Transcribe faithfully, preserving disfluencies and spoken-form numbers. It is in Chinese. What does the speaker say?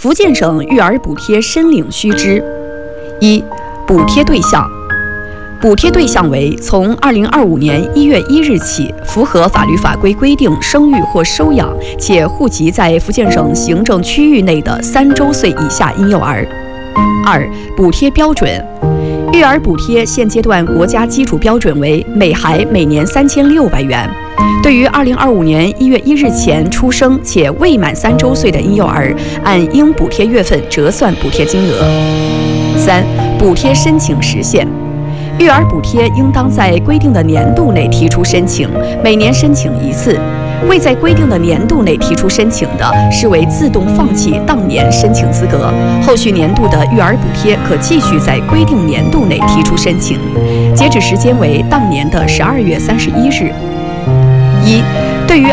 福建省育儿补贴申领须知：一、补贴对象。补贴对象为从二零二五年一月一日起符合法律法规规定生育或收养且户籍在福建省行政区域内的三周岁以下婴幼儿。二、补贴标准。育儿补贴现阶段国家基础标准为每孩每年三千六百元。对于二零二五年一月一日前出生且未满三周岁的婴幼儿，按应补贴月份折算补贴金额。三、补贴申请时限。育儿补贴应当在规定的年度内提出申请，每年申请一次。未在规定的年度内提出申请的，视为自动放弃当年申请资格，后续年度的育儿补贴可继续在规定年度内提出申请，截止时间为当年的十二月三十一日。一、